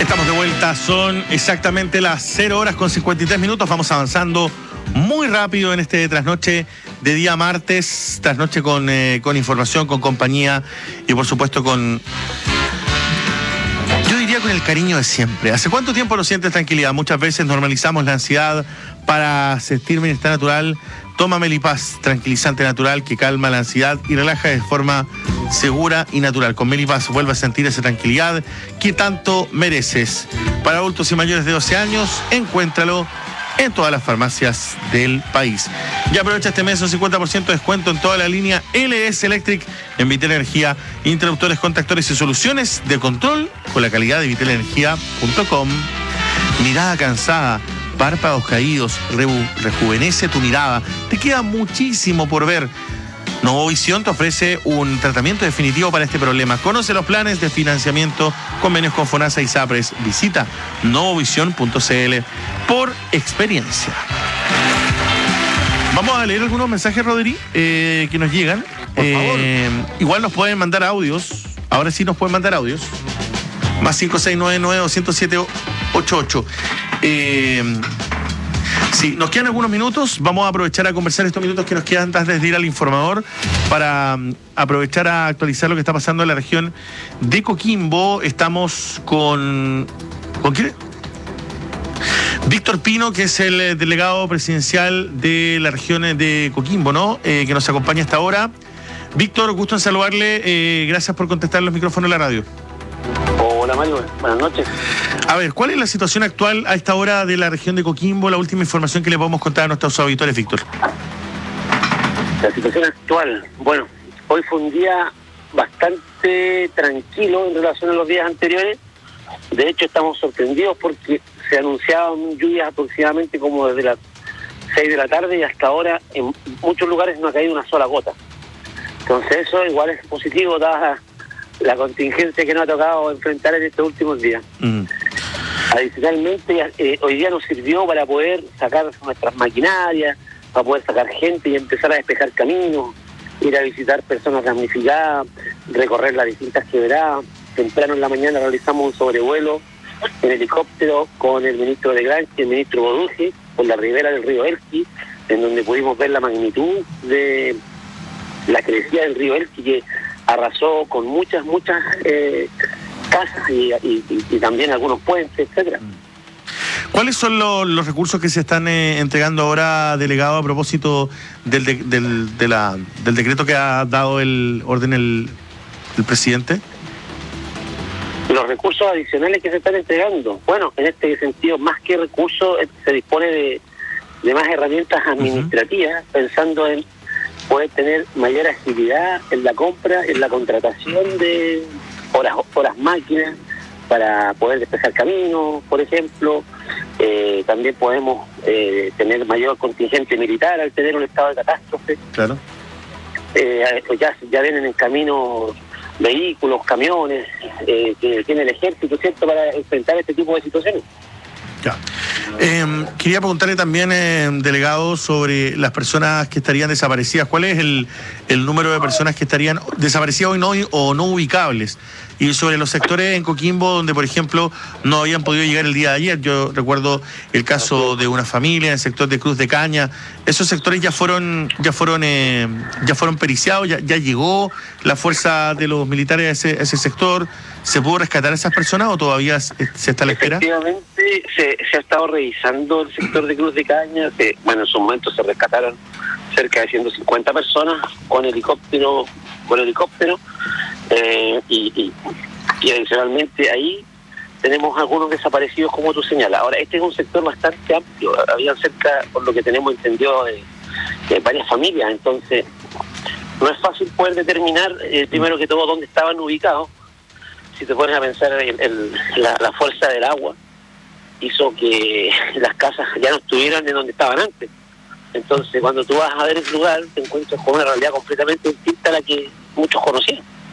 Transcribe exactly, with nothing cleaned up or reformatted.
Estamos de vuelta, son exactamente las cero horas con cincuenta y tres minutos. Vamos avanzando muy rápido en este trasnoche de día martes, trasnoche con, eh, con información, con compañía y por supuesto con, yo diría con el cariño de siempre. ¿Hace cuánto tiempo no sientes tranquilidad? Muchas veces normalizamos la ansiedad para sentir bienestar natural. Toma Melipaz, tranquilizante natural que calma la ansiedad y relaja de forma segura y natural. Con Melipaz vuelve a sentir esa tranquilidad que tanto mereces. Para adultos y mayores de doce años, encuéntralo en todas las farmacias del país. Y aprovecha este mes un cincuenta por ciento de descuento en toda la línea L S Electric en Vitel Energía, interruptores, contactores y soluciones de control con la calidad de vitel energía punto com. Mirada cansada, párpados caídos, reju- rejuvenece tu mirada. Te queda muchísimo por ver. Novovisión te ofrece un tratamiento definitivo para este problema. Conoce los planes de financiamiento, convenios con FONASA y SAPRES. Visita novovisión punto c l por experiencia. Vamos a leer algunos mensajes, Rodri, eh, que nos llegan. Por favor. Eh, igual nos pueden mandar audios. Ahora sí nos pueden mandar audios. Más cinco seis nueve nueve dos cero siete ocho ocho. Eh, sí, nos quedan algunos minutos. Vamos a aprovechar a conversar estos minutos que nos quedan antes de ir al informador para um, aprovechar a actualizar lo que está pasando en la región de Coquimbo. Estamos con... ¿Con quién? Víctor Pino, que es el delegado presidencial de la región de Coquimbo, ¿no? Eh, que nos acompaña hasta ahora. Víctor, gusto en saludarle. Eh, gracias por contestar los micrófonos de la radio. Hola Mario, buenas noches. A ver, ¿cuál es la situación actual a esta hora de la región de Coquimbo? La última información que le podemos contar a nuestros auditores, Víctor. La situación actual, bueno, hoy fue un día bastante tranquilo en relación a los días anteriores. De hecho, estamos sorprendidos porque se anunciaban lluvias aproximadamente como desde las seis de la tarde y hasta ahora en muchos lugares no ha caído una sola gota. Entonces eso igual es positivo, dada la contingencia que nos ha tocado enfrentar en estos últimos días. Mm. Adicionalmente, eh, hoy día nos sirvió para poder sacar nuestras maquinarias, para poder sacar gente y empezar a despejar caminos, ir a visitar personas damnificadas, recorrer las distintas quebradas. Temprano en la mañana realizamos un sobrevuelo en helicóptero con el ministro de Granchi y el ministro Boduji por la ribera del río Elqui, en donde pudimos ver la magnitud de la crecida del río Elqui, que arrasó con muchas, muchas eh, casas y, y, y también algunos puentes, etcétera. ¿Cuáles son los, los recursos que se están eh, entregando ahora, delegado, a propósito del, de, del, de la, del decreto que ha dado el orden el, el presidente? Los recursos adicionales que se están entregando. Bueno, en este sentido, más que recursos, se dispone de, de más herramientas administrativas, uh-huh. pensando en poder tener mayor agilidad en la compra, en la contratación de horas, horas máquinas para poder despejar caminos, por ejemplo. Eh, también podemos eh, tener mayor contingente militar al tener un estado de catástrofe. Claro. Eh, ya, ya vienen en camino vehículos, camiones eh, que tiene el ejército, ¿cierto?, para enfrentar este tipo de situaciones. Ya. Eh, quería preguntarle también, eh, delegado, sobre las personas que estarían desaparecidas. ¿Cuál es el, el número de personas que estarían desaparecidas o no, o no ubicables? Y sobre los sectores en Coquimbo donde, por ejemplo, no habían podido llegar el día de ayer. Yo recuerdo el caso de una familia en el sector de Cruz de Caña. Esos sectores ya fueron ya fueron eh, ya fueron periciados, ya, ya llegó la fuerza de los militares a ese, a ese sector. ¿Se pudo rescatar a esas personas o todavía se está a la espera? Efectivamente, se, se ha estado revisando el sector de Cruz de Caña. Se, bueno, en su momento se rescataron cerca de ciento cincuenta personas con helicóptero, con helicóptero. Eh, y, y, y adicionalmente ahí tenemos algunos desaparecidos, como tú señalas. Ahora, este es un sector bastante amplio. Había cerca, por lo que tenemos entendido, de, de varias familias. Entonces, no es fácil poder determinar, eh, primero que todo, dónde estaban ubicados. Si te pones a pensar, el, el, la, la fuerza del agua hizo que las casas ya no estuvieran en donde estaban antes. Entonces, cuando tú vas a ver el lugar, te encuentras con una realidad completamente distinta a la que muchos conocían.